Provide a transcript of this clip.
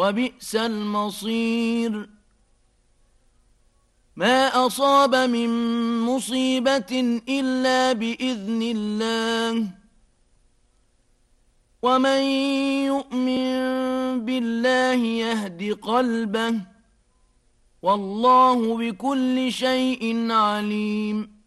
وبئس المصير. ما أصاب من مصيبة إلا بإذن الله، ومن يؤمن بالله يهد قلبه، والله بكل شيء عليم.